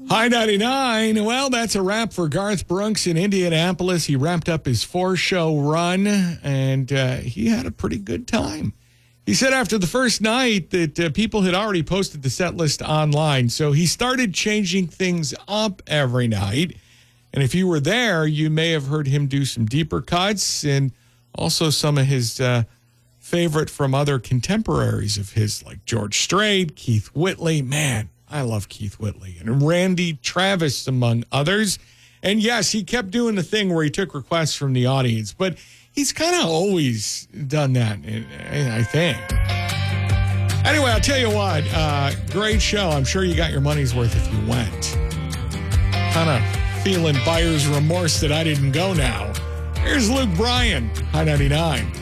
High 99. Well, that's a wrap for Garth Brooks in Indianapolis. He wrapped up his 4-show run, and he had a pretty good time. He said after the first night that people had already posted the set list online, so he started changing things up every night. And if you were there, you may have heard him do some deeper cuts and also some of his favorite from other contemporaries of his, like George Strait, Keith Whitley. Man, I love Keith Whitley, and Randy Travis, among others. And yes, he kept doing the thing where he took requests from the audience, but he's kind of always done that, I think. Anyway, I'll tell you what, great show. I'm sure you got your money's worth if you went. Kind of feeling buyer's remorse that I didn't go now. Here's Luke Bryan, High 99.